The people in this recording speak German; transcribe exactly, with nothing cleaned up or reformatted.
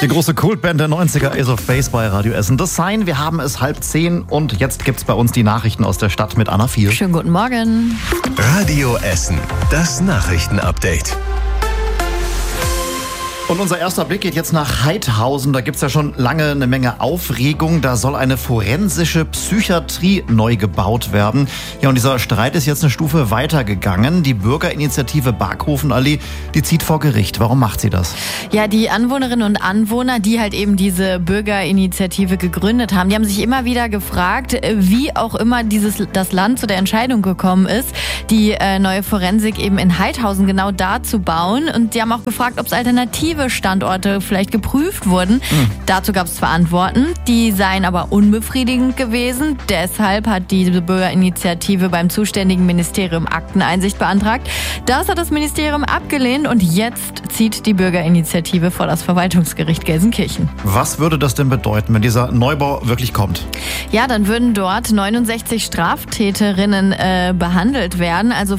Die große Kultband der neunziger, Ace of Base bei Radio Essen. Das Sign, wir haben es halb zehn und jetzt gibt's bei uns die Nachrichten aus der Stadt mit Anna vier. Schönen guten Morgen. Radio Essen, das Nachrichtenupdate. Und unser erster Blick geht jetzt nach Haidhausen. Da gibt's ja schon lange eine Menge Aufregung. Da soll eine forensische Psychiatrie neu gebaut werden. Ja, und dieser Streit ist jetzt eine Stufe weitergegangen. Die Bürgerinitiative Barkhofenallee, die zieht vor Gericht. Warum macht sie das? Ja, die Anwohnerinnen und Anwohner, die halt eben diese Bürgerinitiative gegründet haben, die haben sich immer wieder gefragt, wie auch immer dieses das Land zu der Entscheidung gekommen ist, die äh, neue Forensik eben in Haidhausen genau da zu bauen. Und die haben auch gefragt, ob es alternative Standorte vielleicht geprüft wurden. Mhm. Dazu gab es zwar Antworten, die seien aber unbefriedigend gewesen. Deshalb hat diese Bürgerinitiative beim zuständigen Ministerium Akteneinsicht beantragt. Das hat das Ministerium abgelehnt und jetzt zieht die Bürgerinitiative vor das Verwaltungsgericht Gelsenkirchen. Was würde das denn bedeuten, wenn dieser Neubau wirklich kommt? Ja, dann würden dort neunundsechzig Straftäterinnen äh, behandelt werden, also